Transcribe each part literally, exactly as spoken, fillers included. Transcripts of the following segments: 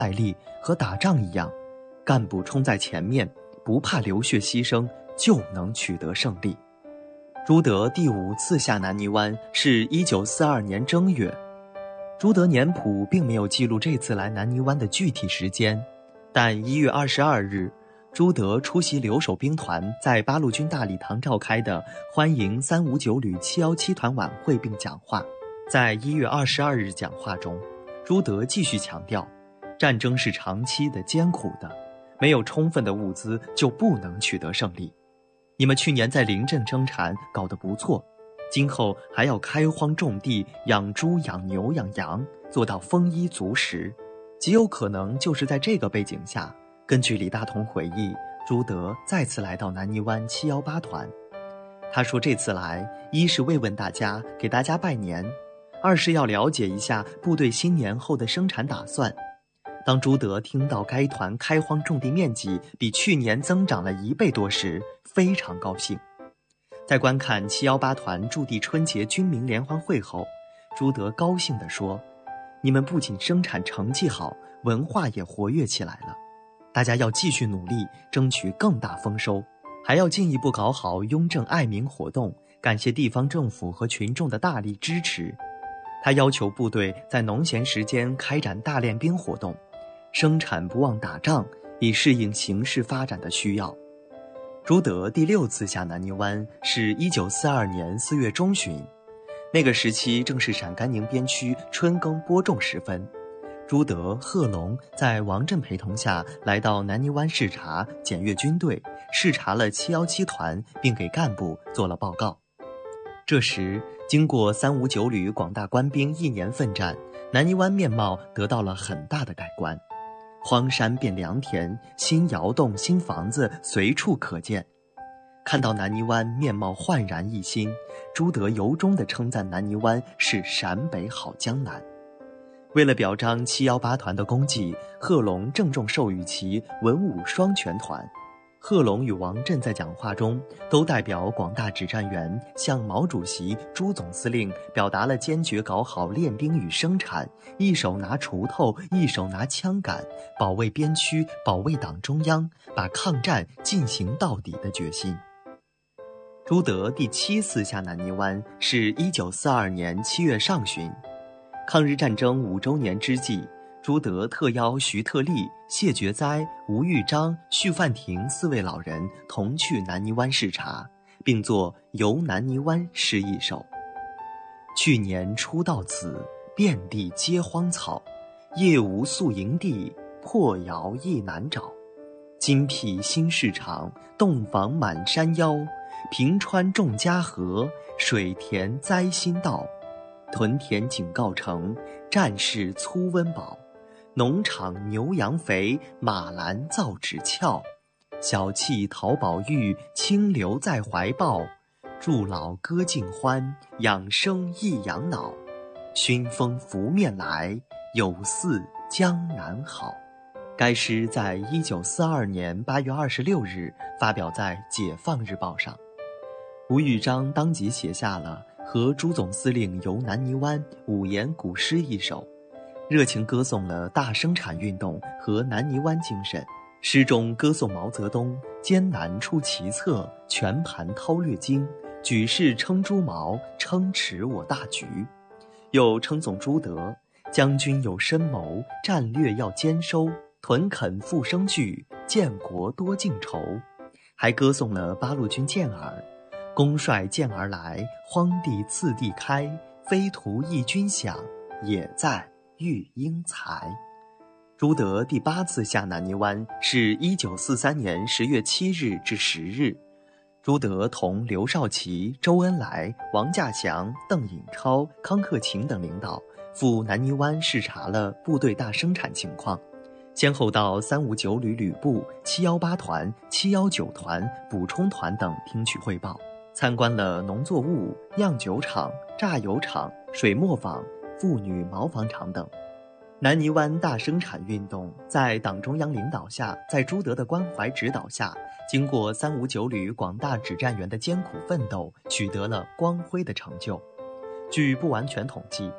戴笠和打仗一样，干部冲在前面，不怕流血牺牲，就能取得胜利。朱德第五次下南泥湾是一九四二年正月。朱德年谱并没有记录这次来南泥湾的具体时间，但一月二十二日，朱德出席留守兵团在八路军大礼堂召开的欢迎三五九旅七一七团晚会并讲话。在一月二十二日讲话中，朱德继续强调，战争是长期的、艰苦的，没有充分的物资就不能取得胜利。你们去年在临镇生产搞得不错，今后还要开荒种地，养猪、养牛、养羊，做到丰衣足食。极有可能就是在这个背景下，根据李大同回忆，朱德再次来到南泥湾七一八团。他说这次来，一是慰问大家，给大家拜年，二是要了解一下部队新年后的生产打算。当朱德听到该团开荒种地面积比去年增长了一倍多时，非常高兴。在观看七一八团驻地春节军民联欢会后，朱德高兴地说，你们不仅生产成绩好，文化也活跃起来了，大家要继续努力，争取更大丰收，还要进一步搞好雍正爱民活动，感谢地方政府和群众的大力支持。他要求部队在农闲时间开展大练兵活动，生产不忘打仗，以适应形势发展的需要。朱德第六次下南泥湾是一九四二年四月中旬，那个时期正是陕甘宁边区春耕播种时分。朱德、贺龙在王震陪同下来到南泥湾视察，检阅军队，视察了七一七团，并给干部做了报告。这时，经过三五九旅广大官兵一年奋战，南泥湾面貌得到了很大的改观，荒山变良田，新窑洞、新房子随处可见。看到南泥湾面貌焕然一新，朱德由衷地称赞南泥湾是陕北好江南。为了表彰七一八团的功绩，贺龙郑重授予其文武双全团。贺龙与王震在讲话中都代表广大指战员向毛主席、朱总司令表达了坚决搞好练兵与生产，一手拿锄头，一手拿枪杆，保卫边区，保卫党中央，把抗战进行到底的决心。朱德第七次下南泥湾是一九四二年七月上旬，抗日战争五周年之际，朱德特邀徐特立、谢觉哉、吴玉章、许范亭四位老人同去南泥湾视察，并作《游南泥湾》诗一首。去年初到此，遍地皆荒草，夜无宿营地，破窑亦难找。金辟新市场，洞房满山腰，平川种家禾，水田栽新稻。屯田警告城，战士粗温饱。农场牛羊肥，马栏造纸俏。小憩淘宝玉，清流在怀抱。助老歌尽欢，养生益养脑。熏风拂面来，有似江南好。该诗在一九四二年八月二十六日发表在《解放日报》上。吴玉章当即写下了和朱总司令游南泥湾五言古诗一首，热情歌颂了大生产运动和南泥湾精神。诗中歌颂毛泽东艰难出奇策，全盘韬略精，举世称朱毛，称持我大局。又称颂朱德将军有深谋，战略要坚收，屯垦复生聚，建国多尽愁。还歌颂了八路军健儿，公率健儿来，荒地次第开，非图一军饷，也在育英才。朱德第八次下南泥湾是一九四三年十月七日至十日。朱德同刘少奇、周恩来、王稼祥、邓颖超、康克勤等领导赴南泥湾视察了部队大生产情况，先后到三五九旅旅部、七一八团、七一九团、补充团等听取汇报，参观了农作物、酿酒厂、榨油厂、水磨坊、妇女毛纺厂等。南泥湾大生产运动在党中央领导下，在朱德的关怀指导下，经过三五九旅广大指战员的艰苦奋斗，取得了光辉的成就。据不完全统计，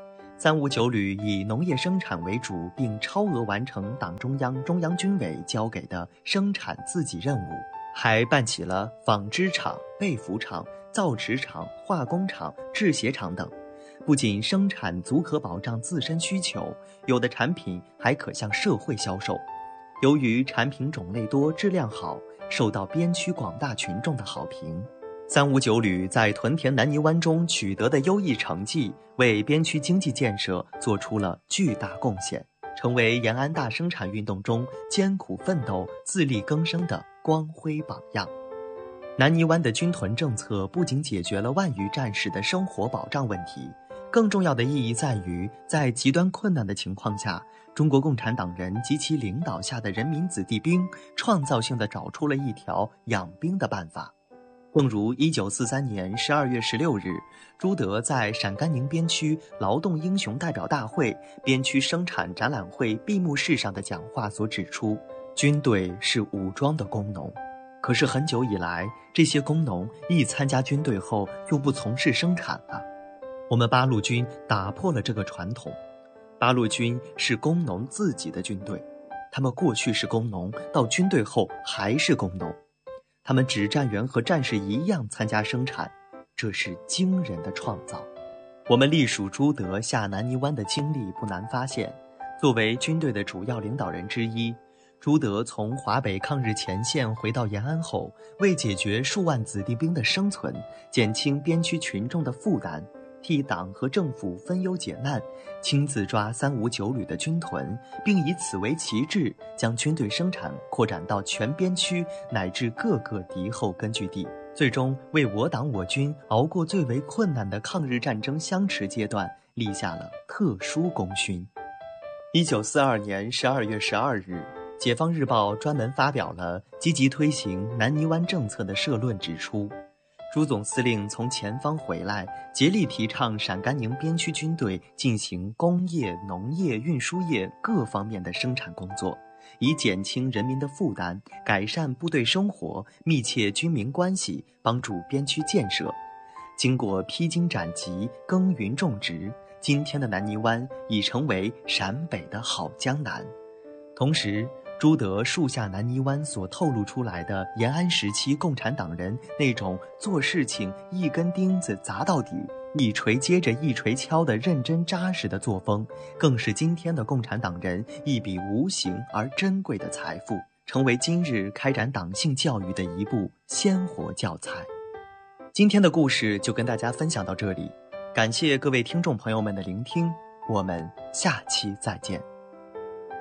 三五九旅以农业生产为主，并超额完成党中央、中央军委交给的生产自给任务，还办起了纺织厂、被服厂、造纸厂、化工厂、制鞋厂等。不仅生产足可保障自身需求，有的产品还可向社会销售。由于产品种类多、质量好，受到边区广大群众的好评。三五九旅在屯田南泥湾中取得的优异成绩，为边区经济建设做出了巨大贡献，成为延安大生产运动中艰苦奋斗、自力更生的光辉榜样。南泥湾的军屯政策不仅解决了万余战士的生活保障问题，更重要的意义在于，在极端困难的情况下，中国共产党人及其领导下的人民子弟兵创造性地找出了一条养兵的办法。正如一九四三年十二月十六日，朱德在陕甘宁边区劳动英雄代表大会边区生产展览会闭幕式上的讲话所指出，军队是武装的工农。可是很久以来，这些工农一参加军队后又不从事生产了。我们八路军打破了这个传统。八路军是工农自己的军队，他们过去是工农，到军队后还是工农。他们指战员和战士一样参加生产，这是惊人的创造。我们隶属朱德下南泥湾的经历不难发现，作为军队的主要领导人之一，朱德从华北抗日前线回到延安后，为解决数万子弟兵的生存，减轻边区群众的负担，替党和政府分忧解难，亲自抓三五九旅的军屯，并以此为旗帜，将军队生产扩展到全边区乃至各个敌后根据地，最终为我党我军熬过最为困难的抗日战争相持阶段立下了特殊功勋。一九四二年十二月十二日，解放日报专门发表了积极推行南泥湾政策的社论，指出朱总司令从前方回来，竭力提倡陕甘宁边区军队进行工业、农业、运输业各方面的生产工作，以减轻人民的负担，改善部队生活，密切军民关系，帮助边区建设。经过披荆斩棘、耕耘种植，今天的南泥湾已成为陕北的好江南。同时，朱德树下南泥湾所透露出来的延安时期共产党人那种做事情一根钉子砸到底，一锤接着一锤敲的认真扎实的作风，更是今天的共产党人一笔无形而珍贵的财富，成为今日开展党性教育的一部鲜活教材。今天的故事就跟大家分享到这里，感谢各位听众朋友们的聆听，我们下期再见。